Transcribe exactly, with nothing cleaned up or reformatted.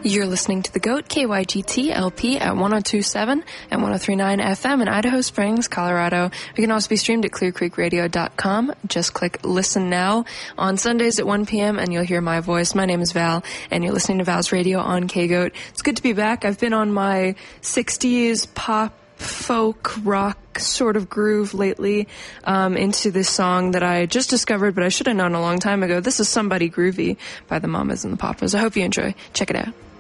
You're listening to The Goat, K Y G T L P at one oh two point seven and one oh three point nine F M in Idaho Springs, Colorado. We can also be streamed at clear creek radio dot com. Just click Listen Now on Sundays at one p.m. and you'll hear my voice. My name is Val, and you're listening to Val's Radio on K-Goat. It's good to be back. I've been on my sixties pop, folk, rock sort of groove lately, um, into this song that I just discovered, but I should have known a long time ago. This is Somebody Groovy by the Mamas and the Papas. I hope you enjoy. Check it out.